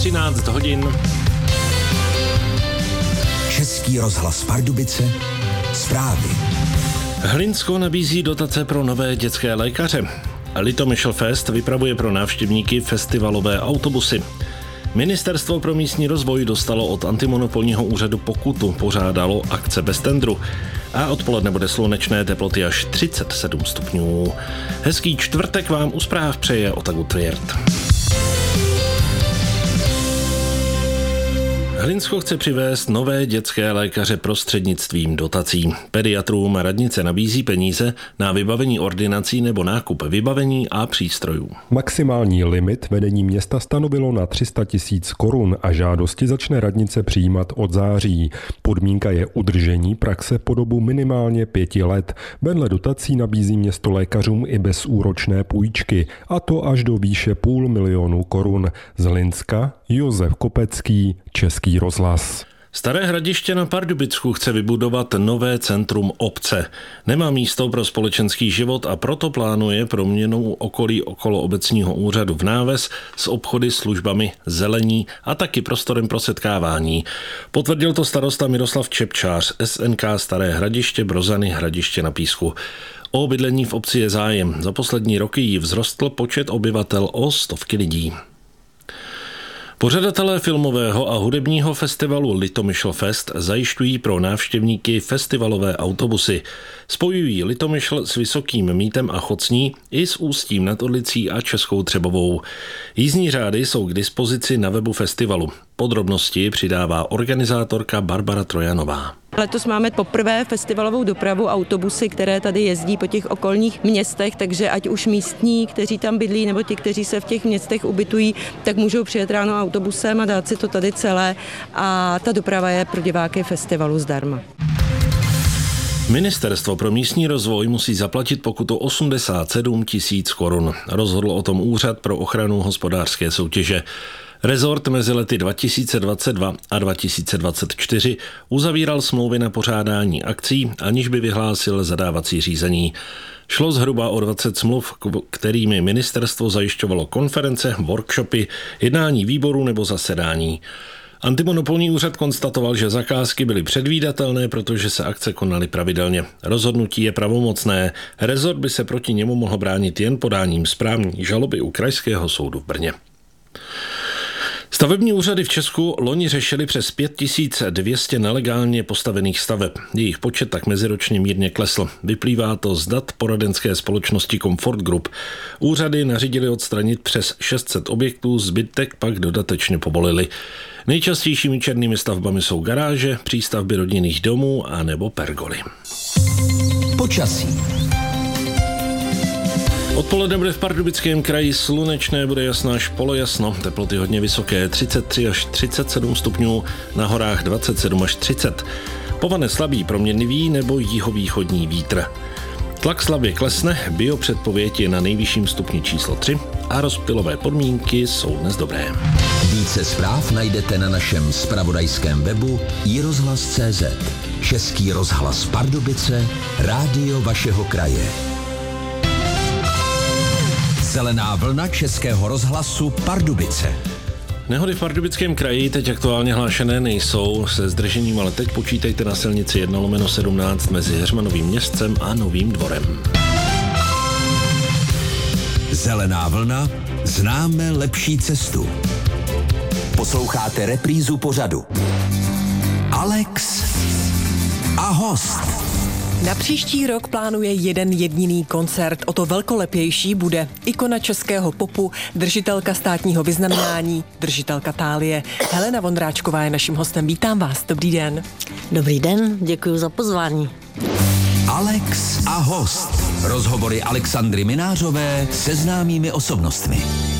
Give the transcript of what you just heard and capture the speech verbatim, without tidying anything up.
třináct hodin. Český rozhlas Pardubice, zprávy. Hlinsko nabízí dotace pro nové dětské lékaře. Litomyšl-fest vypravuje pro návštěvníky festivalové autobusy. Ministerstvo pro místní rozvoj dostalo od antimonopolního úřadu pokutu, pořádalo akce bez tendru. A odpoledne bude slunečné, teploty až třicet sedm stupňů. Hezký čtvrtek vám u zpráv přeje Otagu Tvěrt. Hlinsko chce přivést nové dětské lékaře prostřednictvím dotací. Pediatrům radnice nabízí peníze na vybavení ordinací nebo nákup vybavení a přístrojů. Maximální limit vedení města stanovilo na tři sta tisíc korun a žádosti začne radnice přijímat od září. Podmínka je udržení praxe po dobu minimálně pěti let. Vedle dotací nabízí město lékařům i bezúročné půjčky, a to až do výše půl milionu korun. Z Hlinska Josef Kopecký, Český rozhlas. Staré Hradiště na Pardubicku chce vybudovat nové centrum obce. Nemá místo pro společenský život a proto plánuje proměnu okolí okolo obecního úřadu v náves s obchody, službami, zelení a taky prostorem pro setkávání. Potvrdil to starosta Miroslav Čepčář, S N K Staré Hradiště, Brozany, Hradiště na Písku. O bydlení v obci je zájem. Za poslední roky jí vzrostl počet obyvatel o stovky lidí. Pořadatelé filmového a hudebního festivalu Litomyšl-fest zajišťují pro návštěvníky festivalové autobusy. Spojují Litomyšl s Vysokým Mítem a Chocní i s Ústím nad Orlicí a Českou Třebovou. Jízdní řády jsou k dispozici na webu festivalu. Podrobnosti přidává organizátorka Barbara Trojanová. Letos máme poprvé festivalovou dopravu, autobusy, které tady jezdí po těch okolních městech, takže ať už místní, kteří tam bydlí, nebo ti, kteří se v těch městech ubytují, tak můžou přijet ráno autobusem a dát si to tady celé. A ta doprava je pro diváky festivalu zdarma. Ministerstvo pro místní rozvoj musí zaplatit pokutu osmdesát sedm tisíc korun. Rozhodl o tom Úřad pro ochranu hospodářské soutěže. Rezort mezi lety dva tisíce dvacet dva a dva tisíce dvacet čtyři uzavíral smlouvy na pořádání akcí, aniž by vyhlásil zadávací řízení. Šlo zhruba o dvacet smluv, kterými ministerstvo zajišťovalo konference, workshopy, jednání výboru nebo zasedání. Antimonopolní úřad konstatoval, že zakázky byly předvídatelné, protože se akce konaly pravidelně. Rozhodnutí je pravomocné. Rezort by se proti němu mohl bránit jen podáním správní žaloby u Krajského soudu v Brně. Stavební úřady v Česku loni řešili přes pět tisíc dvě stě nelegálně postavených staveb. Jejich počet tak meziročně mírně klesl. Vyplývá to z dat poradenské společnosti Comfort Group. Úřady nařídily odstranit přes šest set objektů, zbytek pak dodatečně povolili. Nejčastějšími černými stavbami jsou garáže, přístavby rodinných domů a nebo pergoly. Počasí. Odpoledne bude v Pardubickém kraji slunečné, bude jasno až polojasno, teploty hodně vysoké, třicet tři až třicet sedm stupňů, na horách dvacet sedm až třicet. Povane slabý proměnlivý nebo jihovýchodní vítr. Tlak slabě klesne, biopředpověď je na nejvyšším stupni číslo tři a rozptylové podmínky jsou dnes dobré. Více zpráv najdete na našem zpravodajském webu i rozhlas tečka cé zet. Český rozhlas Pardubice, rádio vašeho kraje. Zelená vlna Českého rozhlasu Pardubice. Nehody v Pardubickém kraji teď aktuálně hlášené nejsou. Se zdržením ale teď počítejte na silnici jedna lomeno sedmnáct mezi Heřmanovým Městcem a Novým Dvorem. Zelená vlna, známe lepší cestu. Posloucháte reprízu pořadu. Alex a host. Na příští rok plánuje jeden jediný koncert. O to velkolepější bude ikona českého popu, držitelka státního vyznamenání, držitelka tálie. Helena Vondráčková je naším hostem. Vítám vás. Dobrý den. Dobrý den, děkuji za pozvání. Alex a host. Rozhovory Alexandry Minářové se známými osobnostmi.